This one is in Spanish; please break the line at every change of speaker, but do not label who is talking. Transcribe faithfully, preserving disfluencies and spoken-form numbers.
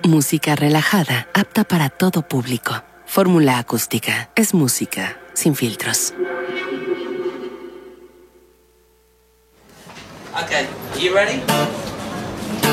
Música relajada, apta para todo público. Fórmula Acústica. Es música sin filtros.
Okay, you ready?